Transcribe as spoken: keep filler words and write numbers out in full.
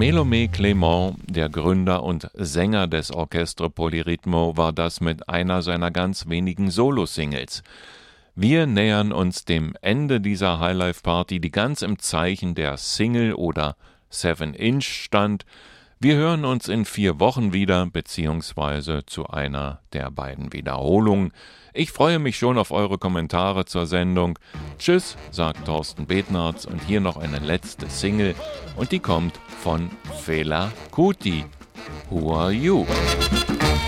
Melomé Clément, der Gründer und Sänger des Orchestre Polyrhythmo, war das mit einer seiner ganz wenigen Solo-Singles. Wir nähern uns dem Ende dieser Highlife-Party, die ganz im Zeichen der Single oder seven inch stand. Wir hören uns in vier Wochen wieder, beziehungsweise zu einer der beiden Wiederholungen. Ich freue mich schon auf eure Kommentare zur Sendung. Tschüss, sagt Thorsten Betnarz, und hier noch eine letzte Single, und die kommt von Fela Kuti. Who Are You?